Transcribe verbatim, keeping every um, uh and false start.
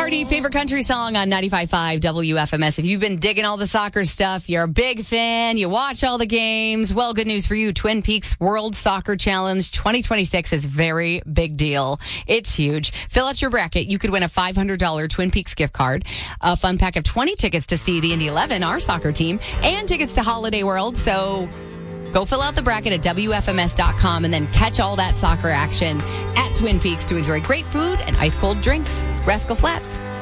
Lombardi, favorite country song on ninety-five point five W F M S. If you've been digging all the soccer stuff, you're a big fan, you watch all the games, well, good news for you. Twin Peaks World Soccer Challenge twenty twenty-six is very big deal. It's huge. Fill out your bracket. You could win a five hundred dollars Twin Peaks gift card, a fun pack of twenty tickets to see the Indy eleven, our soccer team, and tickets to Holiday World. So go fill out the bracket at W F M S dot com and then catch all that soccer action at Twin Peaks to enjoy great food and ice-cold drinks. Rascal Flats.